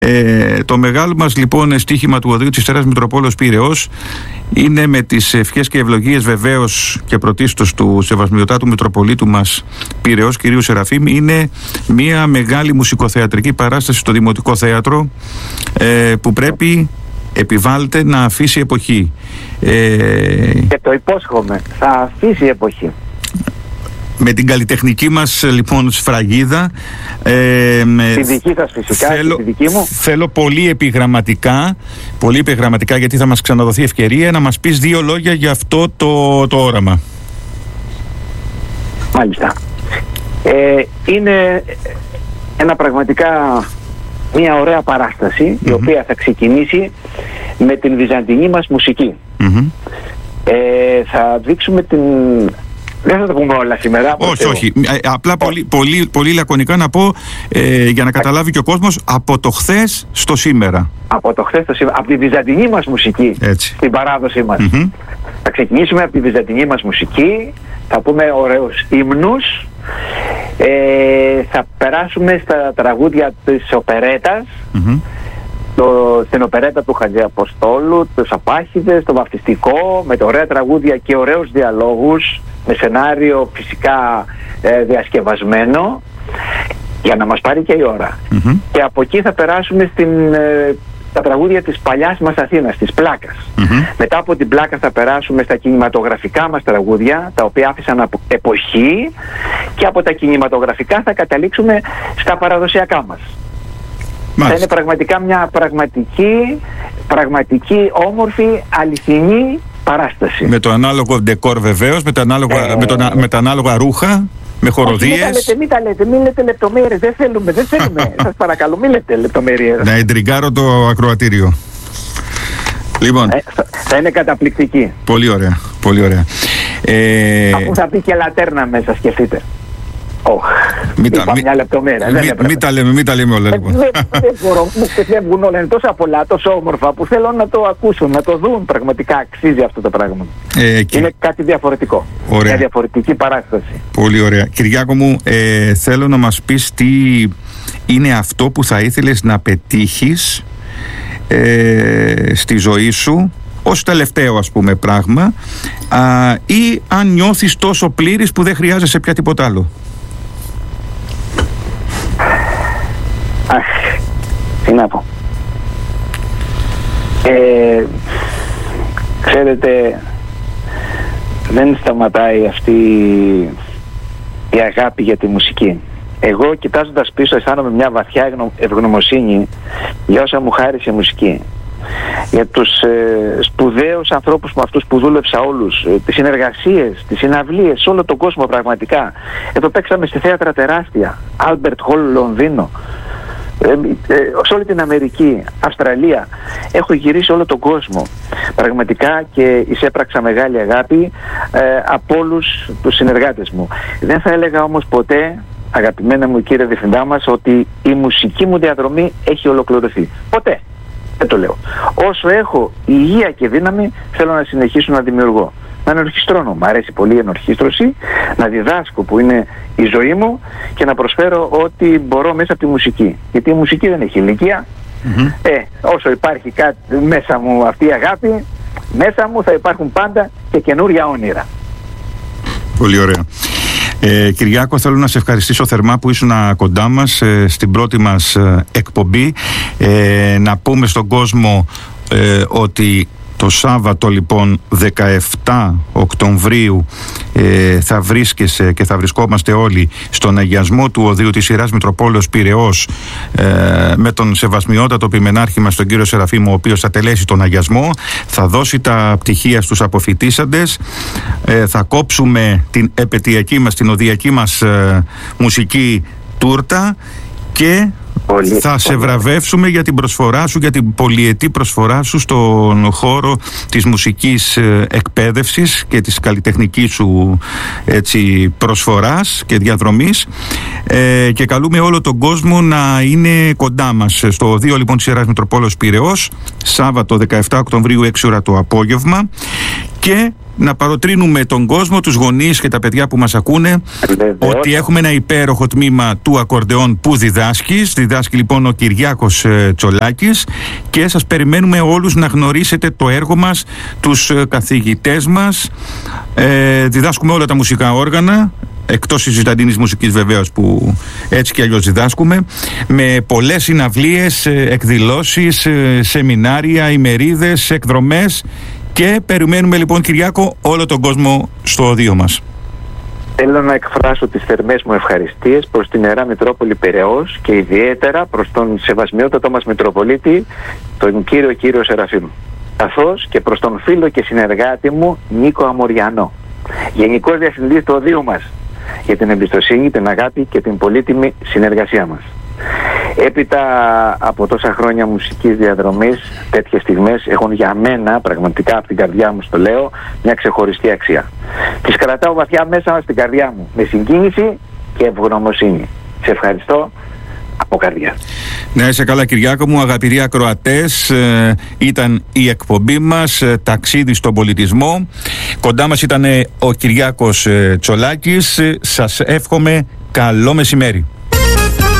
Το μεγάλο μας λοιπόν στοίχημα του Οδείου της Ιεράς Μητροπόλεως Πειραιώς είναι, με τις ευχές και ευλογίες βεβαίως και πρωτίστως του Σεβασμιωτάτου Μητροπολίτου μας Πειραιώς κυρίου Σεραφείμ, είναι μια μεγάλη μουσικοθεατρική παράσταση στο Δημοτικό Θέατρο που πρέπει, επιβάλλεται, να αφήσει εποχή. Και το υπόσχομαι, θα αφήσει εποχή. Με την καλλιτεχνική μας λοιπόν σφραγίδα, τη δική σας φυσικά, τη δική μου. Θέλω πολύ επιγραμματικά, γιατί θα μας ξαναδοθεί ευκαιρία, να μας πεις 2 λόγια για αυτό το όραμα. Μάλιστα. Είναι ένα πραγματικά μια ωραία παράσταση, η οποία θα ξεκινήσει με την βυζαντινή μας μουσική. Θα δείξουμε την... Δεν θα τα πούμε όλα σήμερα. Όχι. Απλά πολύ λακωνικά να πω, για να καταλάβει και ο κόσμος, από το χθες στο σήμερα. Από το χθες στο σήμερα. Από τη βυζαντινή μας μουσική, την παράδοσή μας. Θα ξεκινήσουμε από τη βυζαντινή μας μουσική, θα πούμε ωραίους ύμνους, θα περάσουμε στα τραγούδια της οπερέτας, στην οπερέτα του Χατζηαποστόλου, τους Απάχηδες, το βαφτιστικό, με τα ωραία τραγούδια και ωραίους διαλόγους, με σενάριο φυσικά διασκευασμένο, για να μας πάρει και η ώρα. Και από εκεί θα περάσουμε τα τραγούδια της παλιάς μας Αθήνας, της Πλάκας. Μετά από την Πλάκα θα περάσουμε στα κινηματογραφικά μας τραγούδια, τα οποία άφησαν εποχή, και από τα κινηματογραφικά θα καταλήξουμε στα παραδοσιακά μας. Θα είναι πραγματικά μια πραγματική, όμορφη, αληθινή παράσταση. Με το ανάλογο ντεκόρ βεβαίως, με τα ανάλογα ρούχα, με χοροδίες. Μην λέτε λεπτομέρειες, δεν θέλουμε. Σας παρακαλώ, μην λέτε λεπτομέρειες. Να εντριγκάρω το ακροατήριο. Λοιπόν, θα είναι καταπληκτική. Πολύ ωραία. Αφού θα πει και λατέρνα μέσα, σκεφτείτε. Μια λεπτομέρεια. Μην τα λέμε όλα, λοιπόν. Δεν μπορώ, μου ξεφεύγουν όλα. Είναι τόσα πολλά, τόσο όμορφα, που θέλω να το ακούσουν, να το δουν. Πραγματικά αξίζει αυτό το πράγμα. Είναι κάτι διαφορετικό. Μια διαφορετική παράσταση. Πολύ ωραία. Κυριάκο μου, θέλω να μας πεις τι είναι αυτό που θα ήθελες να πετύχεις στη ζωή σου ως τελευταίο, ας πούμε, πράγμα, ή αν νιώθεις τόσο πλήρης που δεν χρειάζεσαι πια τίποτα άλλο. Τι να πω. Ξέρετε, δεν σταματάει αυτή η αγάπη για τη μουσική. Εγώ, κοιτάζοντας πίσω, αισθάνομαι μια βαθιά ευγνωμοσύνη για όσα μου χάρισε η μουσική. Για τους σπουδαίους ανθρώπους με αυτούς που δούλεψα όλους, τις συνεργασίες, τις συναυλίες σε όλο τον κόσμο πραγματικά. Εδώ παίξαμε σε θέατρα τεράστια, Albert Hall, Λονδίνο, σε όλη την Αμερική, Αυστραλία. Έχω γυρίσει όλο τον κόσμο πραγματικά και εισέπραξα μεγάλη αγάπη από όλους τους συνεργάτες μου. Δεν θα έλεγα όμως ποτέ, αγαπημένα μου κύριε διευθυντά μας, ότι η μουσική μου διαδρομή έχει ολοκληρωθεί. Ποτέ. Δεν το λέω. Όσο έχω υγεία και δύναμη, θέλω να συνεχίσω να δημιουργώ. Να ενορχιστρώνω. Μ' αρέσει πολύ η ενορχίστρωση, να διδάσκω, που είναι η ζωή μου, και να προσφέρω ό,τι μπορώ μέσα από τη μουσική. Γιατί η μουσική δεν έχει ηλικία. Όσο υπάρχει κάτι μέσα μου, αυτή η αγάπη, μέσα μου θα υπάρχουν πάντα και καινούρια όνειρα. Πολύ ωραία. Κυριάκο, θέλω να σε ευχαριστήσω θερμά που ήσουν κοντά μας στην πρώτη μας εκπομπή. Να πούμε στον κόσμο ότι το Σάββατο, λοιπόν, 17 Οκτωβρίου, θα βρίσκεσαι και θα βρισκόμαστε όλοι στον αγιασμό του Οδείου της Ιεράς Μητροπόλεως Πειραιώς, με τον Σεβασμιότατο Ποιμενάρχη μας, τον κύριο Σεραφείμ, ο οποίος θα τελέσει τον αγιασμό, θα δώσει τα πτυχία στους αποφοιτήσαντες, θα κόψουμε την επαιτειακή μας, την οδειακή μας μουσική τούρτα, και θα σε βραβεύσουμε για την προσφορά σου, για την πολυετή προσφορά σου στον χώρο της μουσικής εκπαίδευσης και της καλλιτεχνικής σου, έτσι, προσφοράς και διαδρομής, και καλούμε όλο τον κόσμο να είναι κοντά μας στο Οδείο, λοιπόν, της Ιεράς Μητροπόλεως Πειραιώς, Σάββατο 17 Οκτωβρίου 6 ώρα το απόγευμα. και να παροτρύνουμε τον κόσμο, τους γονείς και τα παιδιά που μας ακούνε, ότι έχουμε ένα υπέροχο τμήμα του ακορντεόν που διδάσκει λοιπόν ο Κυριάκος Τσολάκης, και σας περιμένουμε όλους να γνωρίσετε το έργο μας, τους καθηγητές μας. Διδάσκουμε όλα τα μουσικά όργανα, εκτός της Βυζαντινής μουσικής βεβαίως, που έτσι και αλλιώς διδάσκουμε, με πολλές συναυλίες, εκδηλώσεις, σεμινάρια, ημερίδες, εκδρομές, και περιμένουμε λοιπόν, Κυριάκο, όλο τον κόσμο στο οδείο μας. Θέλω να εκφράσω τις θερμές μου ευχαριστίες προς την Ιερά Μητρόπολη Πειραιώς και ιδιαίτερα προς τον σεβασμιότατο μας Μητροπολίτη, τον κύριο Σεραφείμ, καθώς και προς τον φίλο και συνεργάτη μου Νίκο Αμοριανό, Γενικός Διευθυντής του οδείου μας, για την εμπιστοσύνη, την αγάπη και την πολύτιμη συνεργασία μας. Έπειτα από τόσα χρόνια μουσικής διαδρομής, τέτοιες στιγμές έχουν για μένα, πραγματικά από την καρδιά μου στο λέω, μια ξεχωριστή αξία. Τις κρατάω βαθιά μέσα στην καρδιά μου, με συγκίνηση και ευγνωμοσύνη. Σε ευχαριστώ από καρδιά. Να είσαι καλά, Κυριάκο μου. Αγαπητοί ακροατές, ήταν η εκπομπή μας «Ταξίδι στον πολιτισμό». Κοντά μας ήταν ο Κυριάκος Τσολάκης. Σας εύχομαι καλό μεσημέρι.